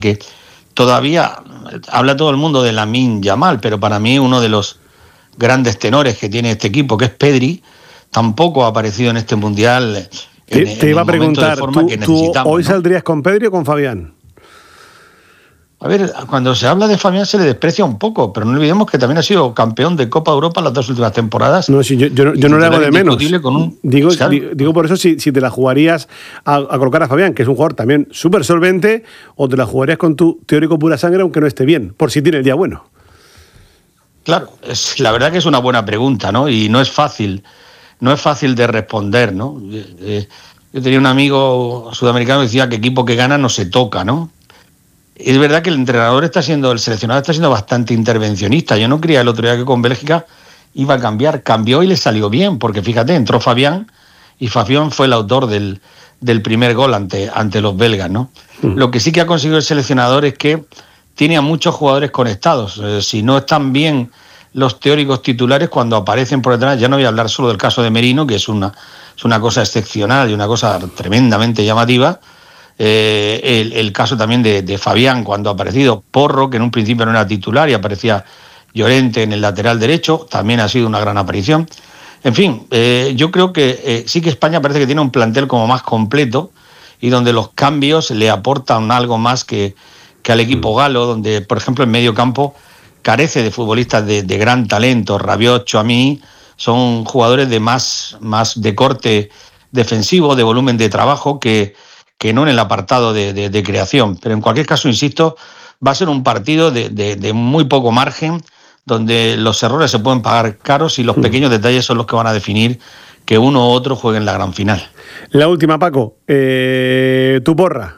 que todavía habla todo el mundo de Lamine Yamal, pero para mí uno de los grandes tenores que tiene este equipo, que es Pedri, tampoco ha aparecido en este Mundial te iba a preguntar, ¿tú hoy saldrías con Pedri o con Fabián? A ver, cuando se habla de Fabián se le desprecia un poco, pero no olvidemos que también ha sido campeón de Copa Europa las 2 últimas temporadas. No, si yo no le hago de menos. Digo por eso si te la jugarías a colocar a Fabián, que es un jugador también súper solvente, o te la jugarías con tu teórico pura sangre, aunque no esté bien, por si tiene el día bueno. Claro, la verdad que es una buena pregunta, ¿no? Y no es fácil de responder, ¿no? Yo tenía un amigo sudamericano que decía que equipo que gana no se toca, ¿no? Es verdad que el seleccionador está siendo bastante intervencionista. Yo no creía el otro día que con Bélgica iba a cambiar. Cambió y le salió bien, porque fíjate, entró Fabián y Fabián fue el autor del primer gol ante los belgas, ¿no? Lo que sí que ha conseguido el seleccionador es que tiene a muchos jugadores conectados. Si no están bien los teóricos titulares, cuando aparecen por detrás, ya no voy a hablar solo del caso de Merino, que es una cosa excepcional y una cosa tremendamente llamativa. El caso también de Fabián, cuando ha aparecido Porro, que en un principio no era titular y aparecía Llorente en el lateral derecho, también ha sido una gran aparición. En fin, yo creo que sí que España parece que tiene un plantel como más completo y donde los cambios le aportan algo más que al equipo galo, donde, por ejemplo, en medio campo carece de futbolistas de gran talento. Rabiot, Tchouaméni son jugadores de más de corte defensivo, de volumen de trabajo, que no en el apartado de creación. Pero en cualquier caso, insisto, va a ser un partido de muy poco margen, donde los errores se pueden pagar caros y los pequeños detalles son los que van a definir que uno u otro juegue en la gran final. La última, Paco. Tu porra.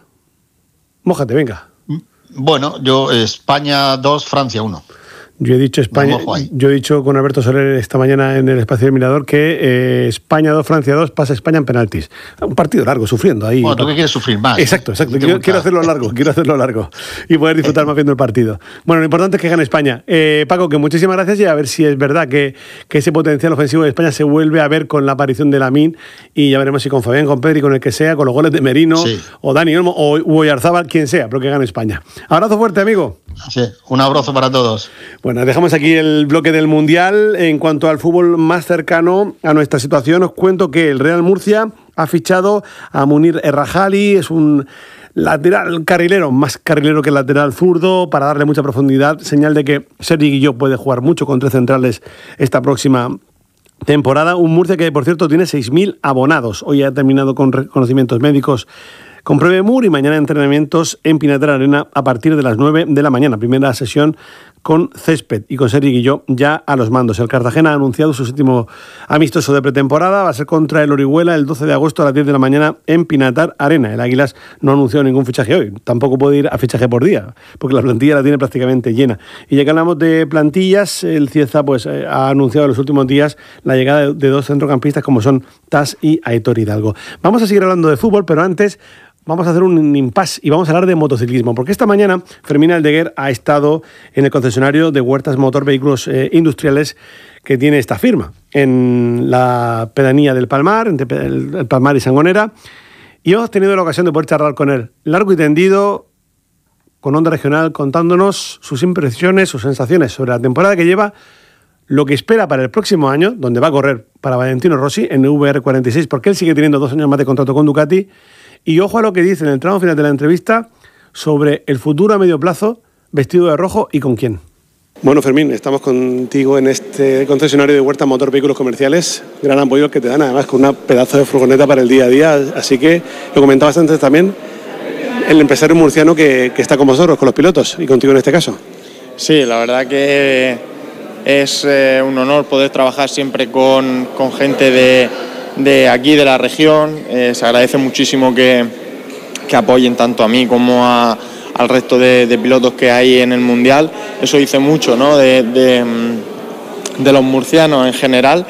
Mójate, venga. Bueno, yo España 2, Francia 1. Yo he dicho España. Yo he dicho con Alberto Soler esta mañana en el Espacio del Mirador que España 2, Francia 2, pasa España en penaltis. Un partido largo, sufriendo ahí. Bueno, tú que quieres sufrir más. Exacto. Quiero hacerlo largo y poder disfrutar más viendo el partido. Bueno, lo importante es que gane España. Paco, que muchísimas gracias y a ver si es verdad que ese potencial ofensivo de España se vuelve a ver con la aparición de Lamine y ya veremos si con Fabián, con Pedri, con el que sea, con los goles de Merino, sí, o Dani Olmo o Oyarzabal, quien sea, pero que gane España. Abrazo fuerte, amigo. Sí, un abrazo para todos. Bueno, dejamos aquí el bloque del Mundial. En cuanto al fútbol más cercano a nuestra situación, os cuento que el Real Murcia ha fichado a Munir Errajali, es un lateral carrilero, más carrilero que el lateral zurdo, para darle mucha profundidad, señal de que Sergi Guilló puede jugar mucho con 3 centrales esta próxima temporada. Un Murcia que, por cierto, tiene 6.000 abonados. Hoy ha terminado con reconocimientos médicos con Prove Mur y mañana entrenamientos en Pinatar Arena a partir de las 9 de la mañana. Primera sesión con césped y con Sergi Guilló ya a los mandos. El Cartagena ha anunciado su 7º amistoso de pretemporada. Va a ser contra el Orihuela el 12 de agosto a las 10 de la mañana en Pinatar Arena. El Águilas no ha anunciado ningún fichaje hoy. Tampoco puede ir a fichaje por día, porque la plantilla la tiene prácticamente llena. Y ya que hablamos de plantillas, el Cieza ha anunciado en los últimos días la llegada de 2 centrocampistas como son Tas y Aitor Hidalgo. Vamos a seguir hablando de fútbol, pero antes vamos a hacer un impasse y vamos a hablar de motociclismo, porque esta mañana Fermín Aldeguer ha estado en el concesionario de Huertas Motor Vehículos Industriales que tiene esta firma, en la pedanía del Palmar, entre el Palmar y Sangonera, y hemos tenido la ocasión de poder charlar con él, largo y tendido, con Onda Regional, contándonos sus impresiones, sus sensaciones sobre la temporada que lleva, lo que espera para el próximo año, donde va a correr para Valentino Rossi en el VR46, porque él sigue teniendo 2 años más de contrato con Ducati. Y ojo a lo que dice en el tramo final de la entrevista sobre el futuro a medio plazo, vestido de rojo y con quién. Bueno, Fermín, estamos contigo en este concesionario de Huerta Motor Vehículos Comerciales. Gran apoyo que te dan, además con una pedazo de furgoneta para el día a día. Así que lo comentabas antes también, el empresario murciano que está con vosotros, con los pilotos y contigo en este caso. Sí, la verdad que es un honor poder trabajar siempre con gente de aquí, de la región. Se agradece muchísimo que apoyen tanto a mí como al resto de pilotos que hay en el Mundial. Eso dice mucho, ¿no?, de los murcianos en general.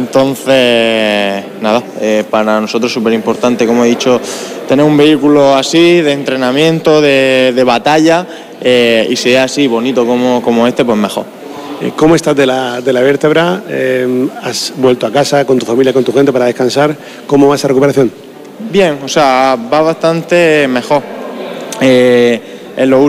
Entonces, nada, para nosotros es súper importante, como he dicho, tener un vehículo así, de entrenamiento, de batalla, y si es así, bonito como este, pues mejor. ¿Cómo estás de la vértebra? ¿Has vuelto a casa con tu familia, con tu gente para descansar? ¿Cómo va esa recuperación? Bien, o sea, va bastante mejor. en los